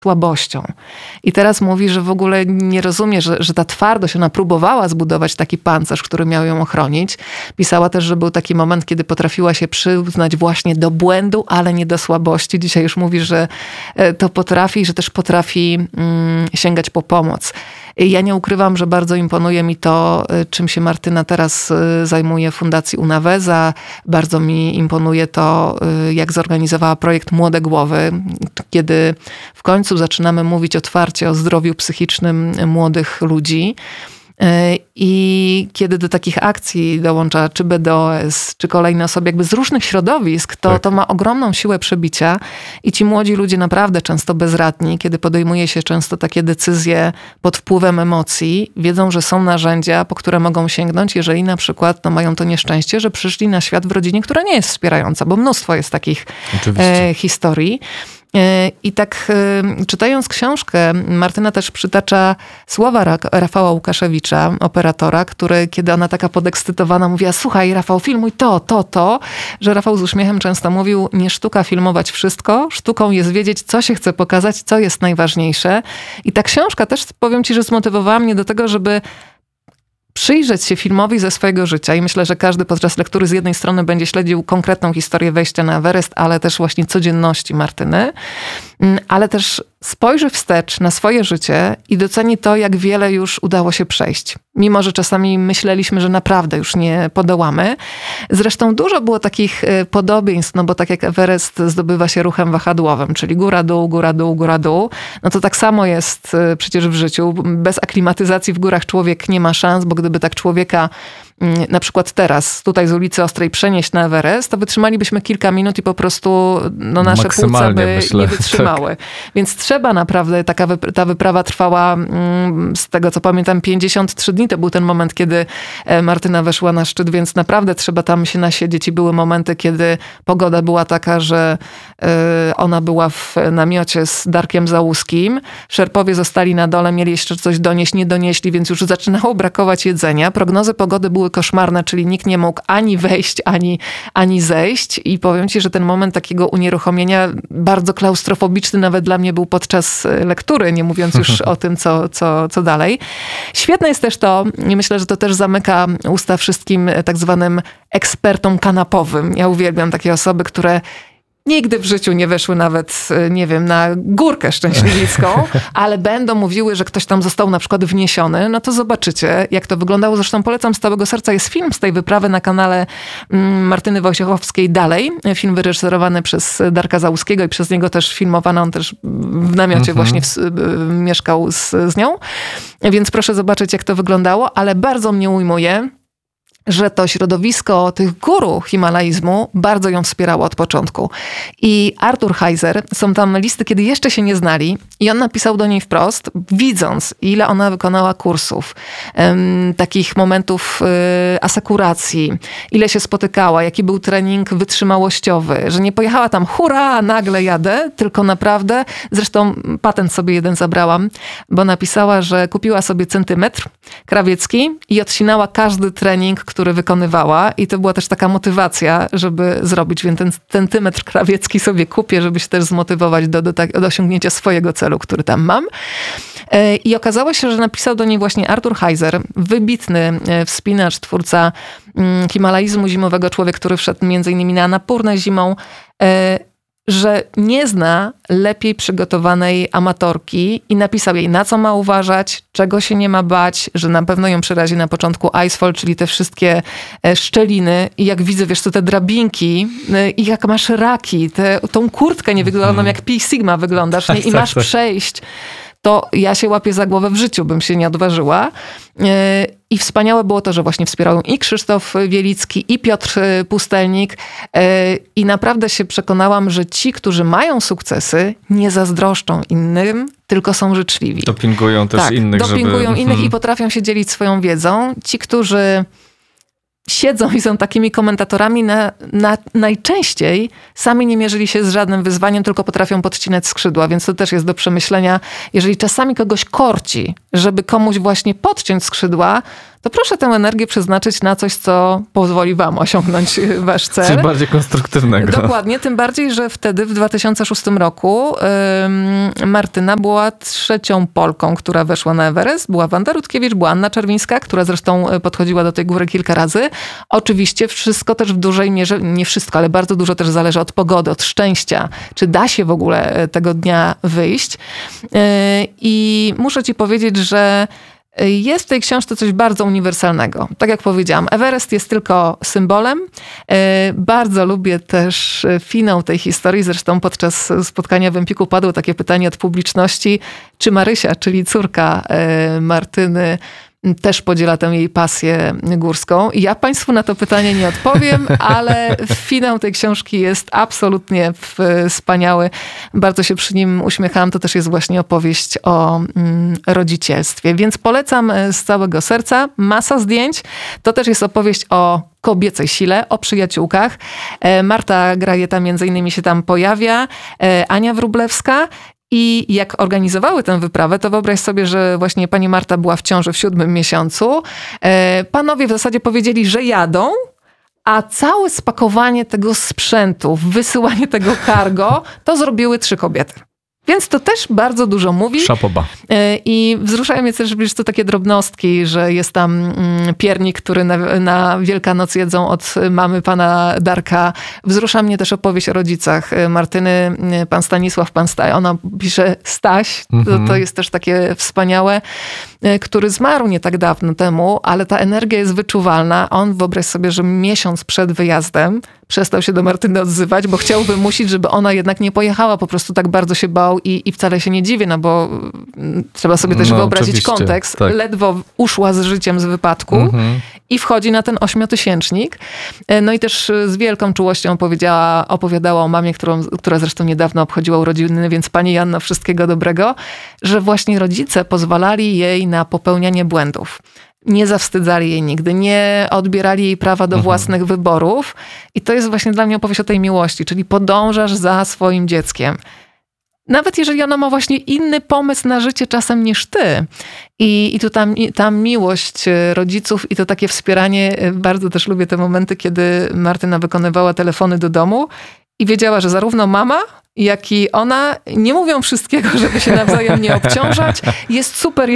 słabością. I teraz mówi, że w ogóle nie rozumie, że ta twardość, ona próbowała zbudować taki pancerz, który miał ją ochronić. Pisała też, że był taki moment, kiedy potrafiła się przyznać właśnie do błędu, ale nie do słabości. Dzisiaj już mówi, że to potrafi, że też potrafi sięgać po pomoc. Ja nie ukrywam, że bardzo imponuje mi to, czym się Martyna teraz zajmuje w Fundacji Unaweza. Bardzo mi imponuje to, jak zorganizowała projekt Młode Głowy, kiedy w końcu zaczynamy mówić otwarcie o zdrowiu psychicznym młodych ludzi. I kiedy do takich akcji dołącza czy BDOS, czy kolejne osoby jakby z różnych środowisk, to ma ogromną siłę przebicia i ci młodzi ludzie naprawdę często bezradni, kiedy podejmuje się często takie decyzje pod wpływem emocji, wiedzą, że są narzędzia, po które mogą sięgnąć, jeżeli na przykład mają to nieszczęście, że przyszli na świat w rodzinie, która nie jest wspierająca, bo mnóstwo jest takich historii. I tak czytając książkę, Martyna też przytacza słowa Rafała Łukaszewicza, operatora, który, kiedy ona taka podekscytowana mówiła: słuchaj Rafał, filmuj to, że Rafał z uśmiechem często mówił: nie sztuka filmować wszystko, sztuką jest wiedzieć, co się chce pokazać, co jest najważniejsze. I ta książka też, powiem ci, że zmotywowała mnie do tego, żeby przyjrzeć się filmowi ze swojego życia i myślę, że każdy podczas lektury z jednej strony będzie śledził konkretną historię wejścia na Everest, ale też właśnie codzienności Martyny, ale też spojrzy wstecz na swoje życie i doceni to, jak wiele już udało się przejść. Mimo że czasami myśleliśmy, że naprawdę już nie podołamy. Zresztą dużo było takich podobieństw, no bo tak jak Everest zdobywa się ruchem wahadłowym, czyli góra, dół, góra, dół, góra, dół, no to tak samo jest przecież w życiu. Bez aklimatyzacji w górach człowiek nie ma szans, bo gdyby tak człowieka na przykład teraz tutaj z ulicy Ostrej przenieść na Everest, to wytrzymalibyśmy kilka minut i po prostu nasze płuca by nie wytrzymały. Tak. Więc trzeba naprawdę, ta wyprawa trwała, z tego co pamiętam, 53 dni. To był ten moment, kiedy Martyna weszła na szczyt, więc naprawdę trzeba tam się nasiedzieć i były momenty, kiedy pogoda była taka, że ona była w namiocie z Darkiem Załuskim. Szerpowie zostali na dole, mieli jeszcze coś donieść, nie donieśli, więc już zaczynało brakować jedzenia. Prognozy pogody były koszmarne, czyli nikt nie mógł ani wejść, ani zejść. I powiem ci, że ten moment takiego unieruchomienia, bardzo klaustrofobiczny nawet dla mnie był podczas lektury, nie mówiąc już o tym, co dalej. Świetne jest też to, i myślę, że to też zamyka usta wszystkim tak zwanym ekspertom kanapowym. Ja uwielbiam takie osoby, które nigdy w życiu nie weszły nawet, nie wiem, na Górkę Szczęśliwicką, ale będą mówiły, że ktoś tam został na przykład wniesiony, no to zobaczycie, jak to wyglądało. Zresztą polecam z całego serca. Jest film z tej wyprawy na kanale Martyny Wojciechowskiej Dalej. Film wyreżyserowany przez Darka Załuskiego i przez niego też filmowany. On też w namiocie właśnie mieszkał z nią. Więc proszę zobaczyć, jak to wyglądało, ale bardzo mnie ujmuje, że to środowisko tych guru himalaizmu bardzo ją wspierało od początku. I Arthur Heiser, są tam listy, kiedy jeszcze się nie znali, i on napisał do niej wprost, widząc, ile ona wykonała kursów, takich momentów asekuracji, ile się spotykała, jaki był trening wytrzymałościowy, że nie pojechała tam hurra, nagle jadę, tylko naprawdę, zresztą patent sobie jeden zabrałam, bo napisała, że kupiła sobie centymetr krawiecki i odcinała każdy trening, który wykonywała, i to była też taka motywacja, żeby zrobić, więc ten centymetr krawiecki sobie kupię, żeby się też zmotywować do osiągnięcia swojego celu, który tam mam. I okazało się, że napisał do niej właśnie Arthur Heiser, wybitny wspinacz, twórca himalaizmu zimowego, człowiek, który wszedł między innymi na Annapurnę zimą, że nie zna lepiej przygotowanej amatorki i napisał jej, na co ma uważać, czego się nie ma bać, że na pewno ją przerazi na początku icefall, czyli te wszystkie szczeliny, i jak widzę, wiesz co, te drabinki i jak masz raki, tą kurtkę nie wyglądam jak Pi Sigma wyglądasz, nie? I masz przejść, to ja się łapię za głowę, w życiu bym się nie odważyła. I wspaniałe było to, że właśnie wspierał i Krzysztof Wielicki, i Piotr Pustelnik. I naprawdę się przekonałam, że ci, którzy mają sukcesy, nie zazdroszczą innym, tylko są życzliwi. Dopingują też innych, dopingują innych i potrafią się dzielić swoją wiedzą. Ci, którzy siedzą i są takimi komentatorami, najczęściej sami nie mierzyli się z żadnym wyzwaniem, tylko potrafią podcinać skrzydła, więc to też jest do przemyślenia. Jeżeli czasami kogoś korci, żeby komuś właśnie podciąć skrzydła, to proszę tę energię przeznaczyć na coś, co pozwoli wam osiągnąć wasz cel. Coś bardziej konstruktywnego. Dokładnie, tym bardziej, że wtedy w 2006 roku Martyna była 3. Polką, która weszła na Everest. Była Wanda Rutkiewicz, była Anna Czerwińska, która zresztą podchodziła do tej góry kilka razy. Oczywiście wszystko też w dużej mierze, nie wszystko, ale bardzo dużo też zależy od pogody, od szczęścia. Czy da się w ogóle tego dnia wyjść? I muszę ci powiedzieć, że jest w tej książce coś bardzo uniwersalnego. Tak jak powiedziałam, Everest jest tylko symbolem. Bardzo lubię też finał tej historii. Zresztą podczas spotkania w Empiku padło takie pytanie od publiczności, czy Marysia, czyli córka Martyny, też podziela tę jej pasję górską. Ja państwu na to pytanie nie odpowiem, ale finał tej książki jest absolutnie wspaniały. Bardzo się przy nim uśmiechałam. To też jest właśnie opowieść o rodzicielstwie. Więc polecam z całego serca. Masa zdjęć. To też jest opowieść o kobiecej sile, o przyjaciółkach. Marta Grajeta między innymi się tam pojawia. Ania Wróblewska. I jak organizowały tę wyprawę, to wyobraź sobie, że właśnie pani Marta była w ciąży w 7. miesiącu. Panowie w zasadzie powiedzieli, że jadą, a całe spakowanie tego sprzętu, wysyłanie tego cargo, to zrobiły 3 kobiety. Więc to też bardzo dużo mówi. Szapoba. I wzruszają mnie też, że to takie drobnostki, że jest tam piernik, który na Wielkanoc jedzą od mamy pana Darka. Wzrusza mnie też opowieść o rodzicach Martyny. Pan Stanisław, ona pisze Staś. To jest też takie wspaniałe, który zmarł nie tak dawno temu, ale ta energia jest wyczuwalna. On, wyobraź sobie, że miesiąc przed wyjazdem przestał się do Martyny odzywać, bo chciał wymusić, żeby ona jednak nie pojechała. Po prostu tak bardzo się bał i wcale się nie dziwię, no bo trzeba sobie też wyobrazić oczywiście, kontekst. tak. Ledwo uszła z życiem z wypadku i wchodzi na ten 8-tysięcznik. No i też z wielką czułością opowiadała o mamie, która zresztą niedawno obchodziła urodziny, więc pani Janno, wszystkiego dobrego, że właśnie rodzice pozwalali jej na popełnianie błędów. Nie zawstydzali jej nigdy, nie odbierali jej prawa do własnych wyborów. I to jest właśnie dla mnie opowieść o tej miłości, czyli podążasz za swoim dzieckiem. Nawet jeżeli ono ma właśnie inny pomysł na życie czasem niż ty. I tu ta miłość rodziców i to takie wspieranie. Bardzo też lubię te momenty, kiedy Martyna wykonywała telefony do domu i wiedziała, że zarówno mama, jak i ona nie mówią wszystkiego, żeby się nawzajem nie obciążać. Jest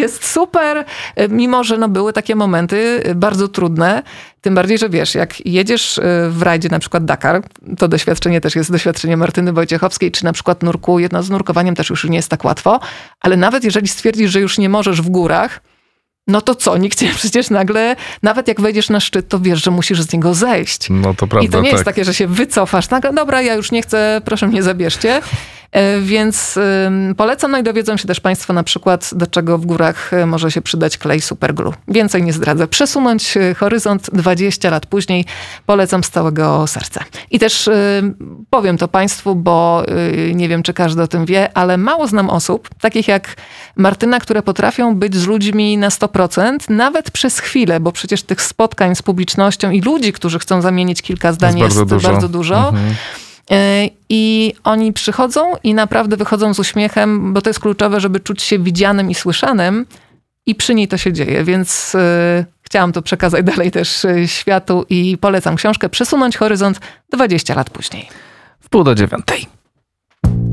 super, mimo że były takie momenty bardzo trudne. Tym bardziej, że wiesz, jak jedziesz w rajdzie, na przykład Dakar, to doświadczenie też jest doświadczenie Martyny Wojciechowskiej, czy na przykład nurkuje, z nurkowaniem też już nie jest tak łatwo, ale nawet jeżeli stwierdzisz, że już nie możesz w górach, no to co? Nikt cię przecież nagle, nawet jak wejdziesz na szczyt, to wiesz, że musisz z niego zejść. No to prawda, i to nie jest tak. takie, że się wycofasz. Nagle, dobra, ja już nie chcę, proszę mnie zabierzcie. Więc polecam. No i dowiedzą się też państwo na przykład, do czego w górach może się przydać klej superglue. Więcej nie zdradzę. Przesunąć horyzont 20 lat później polecam z całego serca. I też powiem to państwu, bo nie wiem, czy każdy o tym wie, ale mało znam osób, takich jak Martyna, które potrafią być z ludźmi na 100%, nawet przez chwilę, bo przecież tych spotkań z publicznością i ludzi, którzy chcą zamienić kilka zdań jest bardzo dużo. I oni przychodzą i naprawdę wychodzą z uśmiechem, bo to jest kluczowe, żeby czuć się widzianym i słyszanym i przy niej to się dzieje, więc chciałam to przekazać dalej też światu i polecam książkę Przesunąć horyzont 20 lat później. 8:30.